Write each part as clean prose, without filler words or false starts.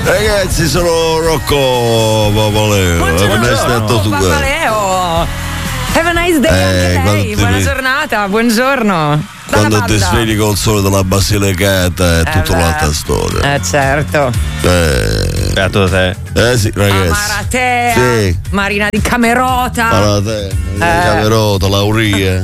Ragazzi, sono Rocco Papaleo. Papaleo. Have a nice day anche lei. Buona giornata, buongiorno. Quando ti svegli col sole della Basilicata è tutta un'altra storia. Certo. Beato te. Sì, ragazzi. Maratea, sì. Marina di Camerota. Maratea, Marina di Camerota, Lauria.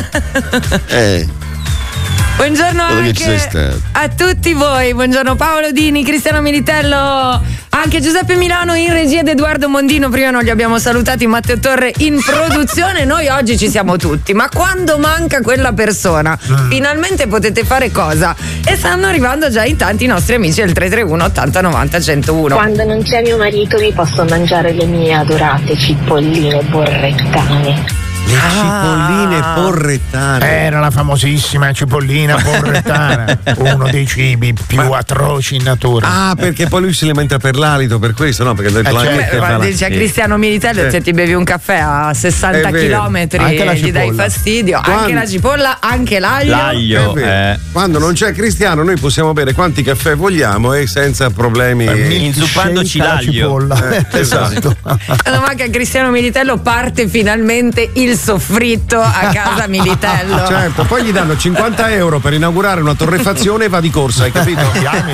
Buongiorno anche a tutti voi, buongiorno Paolo Dini, Cristiano Militello, anche Giuseppe Milano in regia ed Edoardo Mondino. Prima non li abbiamo salutati, Matteo Torre in produzione. Noi oggi ci siamo tutti, ma quando manca quella persona finalmente potete fare cosa? E stanno arrivando già in tanti i nostri amici del 331 80 90 101. Quando non c'è mio marito mi posso mangiare le mie adorate cipolline borrettane. Le cipolline porrettane. Era la famosissima cipollina porrettana, uno dei cibi più atroci in natura. Ah, perché poi lui si lamenta per l'alito, per questo, no? Perché dice a Cristiano Militello, se ti bevi un caffè a 60 km gli dai fastidio. Anche la cipolla, anche l'aglio. Quando non c'è Cristiano noi possiamo bere quanti caffè vogliamo e senza problemi, inzuppandoci l'aglio. Esatto. Quando manca Cristiano Militello parte finalmente il soffritto a casa Militello. Certo, poi gli danno 50 euro per inaugurare una torrefazione e va di corsa, hai capito?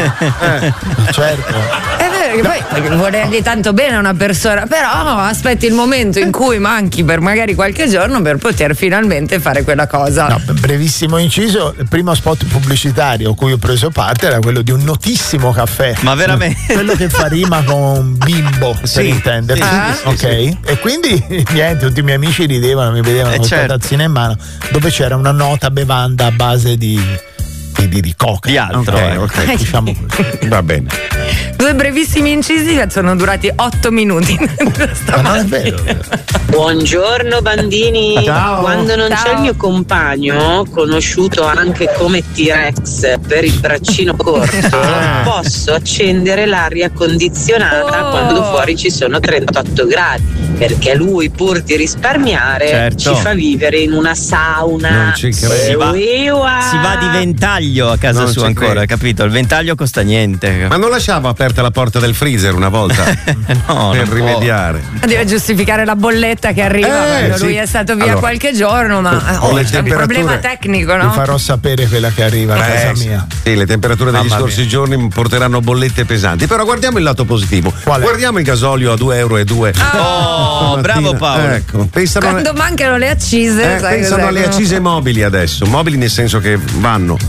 Certo. È vero che poi volergli tanto bene a una persona, però aspetti il momento in cui manchi per magari qualche giorno per poter finalmente fare quella cosa. No, brevissimo inciso, il primo spot pubblicitario a cui ho preso parte era quello di un notissimo caffè. Ma veramente? Quello che fa rima con bimbo, per intenderci. Ok. E quindi niente, tutti i miei amici ridevano, mi vedevano con la tazzina in mano dove c'era una nota bevanda a base di coca. Di altro. Ok, diciamo così. Va bene. Due brevissimi incisi che sono durati 8 minuti. Ma non è vero. Buongiorno bambini. Ciao. Quando non c'è il mio compagno, conosciuto anche come T-Rex per il braccino corto, posso accendere l'aria condizionata quando fuori ci sono 38 gradi. Perché lui, pur di risparmiare, ci fa vivere in una sauna. Non ci credo. Si va di ventaglio a casa sua ancora, capito? Il ventaglio costa niente. Ma non lasciava aperta la porta del freezer una volta? No, per rimediare. Deve giustificare la bolletta che arriva quando lui è stato via qualche giorno, ma è un problema tecnico, no? Vi farò sapere quella che arriva a casa mia. Sì, le temperature degli scorsi giorni porteranno bollette pesanti. Però guardiamo il lato positivo. Guardiamo il gasolio a 2,02 euro. Oh, bravo Paolo. Ecco, quando mancano le accise, pensano alle accise mobili adesso. Mobili nel senso che vanno.